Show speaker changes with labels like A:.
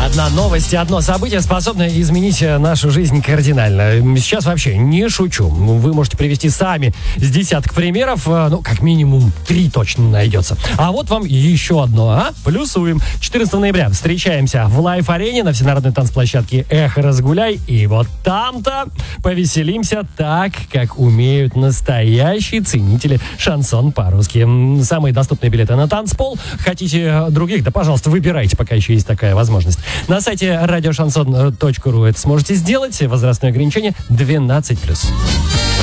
A: Одна новость и одно событие способны изменить нашу жизнь кардинально. Сейчас вообще не шучу. Вы можете привести сами с десяток примеров. Как минимум 3 точно найдется. А вот вам еще одно, Плюсуем. 14 ноября встречаемся в Лайф-арене на всенародной танцплощадке «Эхо Разгуляй». И вот там-то повеселимся так, как умеют настоящие ценители шансон по-русски. Самые доступные билеты на танцпол. Хотите других? Да, пожалуйста, выбирайте, пока еще есть такая возможность. На сайте радиошансон.ру это сможете сделать. Возрастное ограничение 12+.